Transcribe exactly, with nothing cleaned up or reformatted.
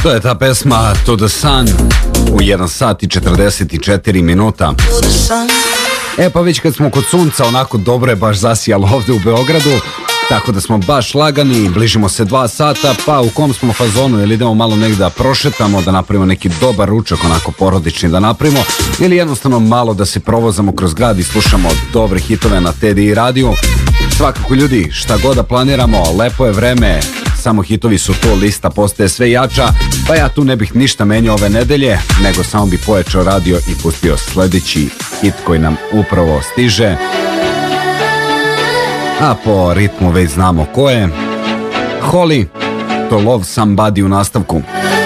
To je ta pesma To the Sun u jedan sat i četrdeset četiri minuta. E pa već kad smo kod sunca, onako dobro je baš zasijalo ovde u Beogradu, tako da smo baš lagani, bližimo se dva sata, pa u kom smo fazonu, ili idemo malo negdje da prošetamo, da napravimo neki dobar ručak, onako porodični da napravimo, ili jednostavno malo da se provozamo kroz grad i slušamo dobre hitove na T D I radiju. Svakako ljudi, šta god da planiramo, lepo je vreme, samo hitovi su tu, lista postaje sve jača, pa ja tu ne bih ništa menjao ove nedelje, nego samo bi pojačao radio i pustio sljedeći hit koji nam upravo stiže. A po ritmu već znamo ko je. Holly, To Love Somebody u nastavku.